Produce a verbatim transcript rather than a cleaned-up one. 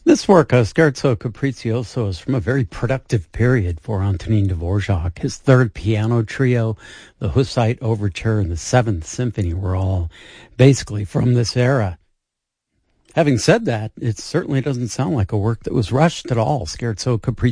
This work, uh, Scherzo Capriccioso, is from a very productive period for Antonin Dvorak. His third piano trio, the Hussite Overture, and the Seventh Symphony were all basically from this era. Having said that, it certainly doesn't sound like a work that was rushed at all. Scherzo Capriccioso